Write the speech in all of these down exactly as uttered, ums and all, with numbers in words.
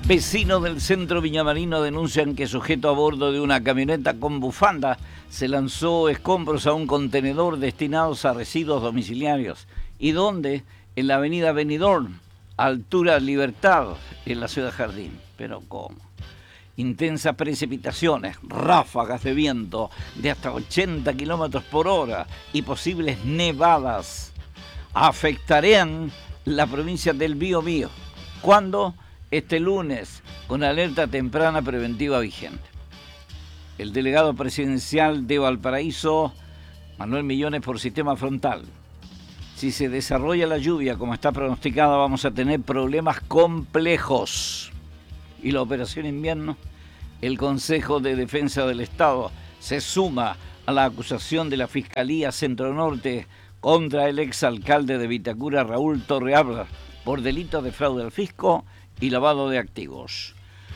Vecinos del centro viñamarino denuncian que sujeto a bordo de una camioneta con bufanda se lanzó escombros a un contenedor destinados a residuos domiciliarios. ¿Y dónde? En la avenida Benidorm, altura Libertad, en la ciudad Jardín. ¿Pero cómo? Intensas precipitaciones, ráfagas de viento de hasta ochenta kilómetros por hora y posibles nevadas afectarían la provincia del Biobío. ¿Cuándo? Este lunes, con alerta temprana preventiva vigente. El delegado presidencial de Valparaíso, Manuel Millones, por sistema frontal. Si se desarrolla la lluvia como está pronosticada, vamos a tener problemas complejos. Y la operación invierno, el Consejo de Defensa del Estado se suma a la acusación de la Fiscalía Centro Norte contra el exalcalde de Vitacura, Raúl Torrealba, por delitos de fraude al fisco y lavado de activos.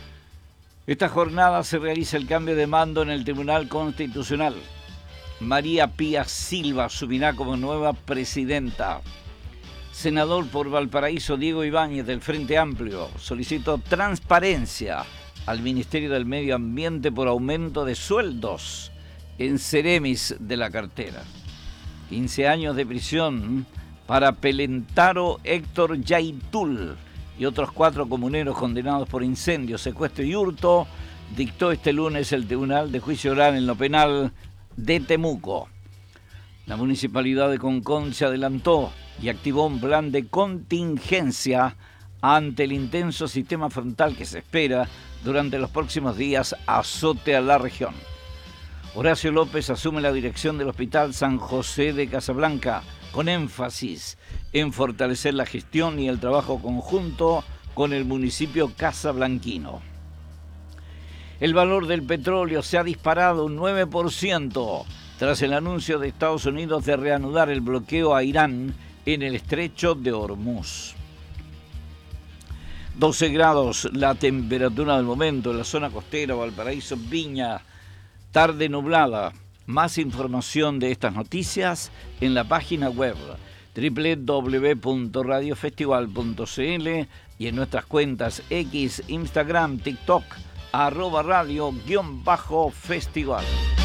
Esta jornada se realiza el cambio de mando en el Tribunal Constitucional. María Pía Silva asumirá como nueva presidenta. Senador por Valparaíso Diego Ibáñez del Frente Amplio solicitó transparencia al Ministerio del Medio Ambiente por aumento de sueldos en Ceremis de la cartera. quince años de prisión para Pelentaro Héctor Yaitul y otros cuatro comuneros condenados por incendio, secuestro y hurto, dictó este lunes el Tribunal de Juicio Oral en lo Penal de Temuco. La Municipalidad de Concón se adelantó y activó un plan de contingencia ante el intenso sistema frontal que se espera durante los próximos días azote a la región. Horacio López asume la dirección del Hospital San José de Casablanca, con énfasis en fortalecer la gestión y el trabajo conjunto con el municipio casablanquino. El valor del petróleo se ha disparado un nueve por ciento tras el anuncio de Estados Unidos de reanudar el bloqueo a Irán en el estrecho de Hormuz. doce grados la temperatura del momento en la zona costera, Valparaíso, Viña, tarde nublada. Más información de estas noticias en la página web doble u doble u doble u punto radio festival punto c l y en nuestras cuentas X, Instagram, TikTok, arroba radio guión bajo festival.